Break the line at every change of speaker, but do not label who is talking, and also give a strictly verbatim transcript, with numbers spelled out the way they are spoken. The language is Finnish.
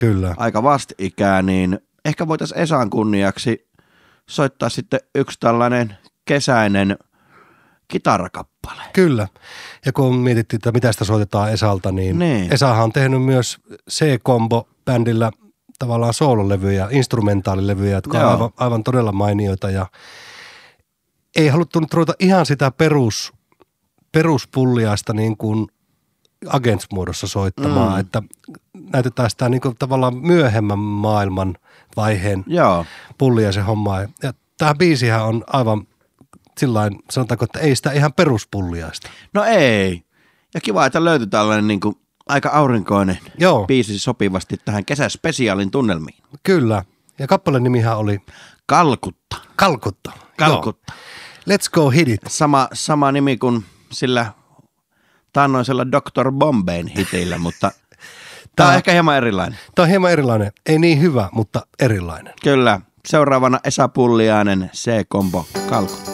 Kyllä.
aika vastikää, niin ehkä voitaisiin Esan kunniaksi soittaa sitten yksi tällainen kesäinen kitarakappale.
Kyllä. Ja kun mietittiin, että mitä sitä soitetaan Esalta, niin
niin.
Esahan on tehnyt myös C-Combo-bändillä tavallaan soololevyjä, instrumentaalilevyjä, jotka on aivan, aivan todella mainioita. Ja ei haluttu nyt ruveta ihan sitä perus, peruspulliaista niin kuin Agents-muodossa soittamaan, mm. että näytetään sitä niin kuin tavallaan myöhemmän maailman vaiheen
Joo.
pulliaisen hommaa. Ja tämä biisihän on aivan sillain, sanotaanko, että ei sitä ihan peruspulliaista.
No ei. Ja kiva, että löytyi tällainen niin kuin aika aurinkoinen
Joo.
biisi sopivasti tähän kesäspesiaalin tunnelmiin.
Kyllä. Ja kappaleen nimihän oli
Kalkutta.
Kalkutta.
Kalkutta.
Joo. Let's go hit it.
Sama, sama nimi kuin sillä taannoisella doktor Bombayn hitillä, mutta tämä on ehkä hieman erilainen.
Tämä on hieman erilainen. Ei niin hyvä, mutta erilainen.
Kyllä. Seuraavana Esa Pulliainen, C-Combo, Kalkutta.